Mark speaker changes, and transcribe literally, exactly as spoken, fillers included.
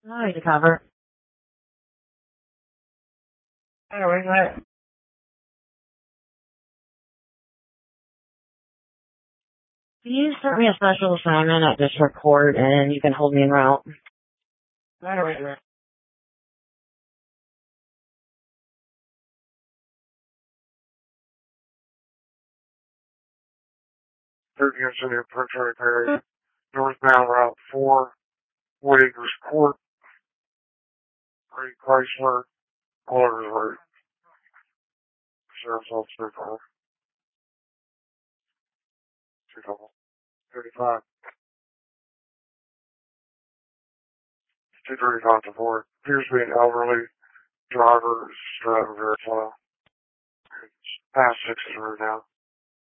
Speaker 1: Hi, to cover. Anyway, uh, can you start me a special assignment at district court and you can hold me en route? Anyway, uh, thirtieth City of Prince Perry, northbound Route four, Waggers Court, Great Chrysler, Oliver's Road, Sheriff's Officer for two double thirty-five, two thirty-five to four. Appears to be an elderly driver, is driving very slow. It's past six zero now.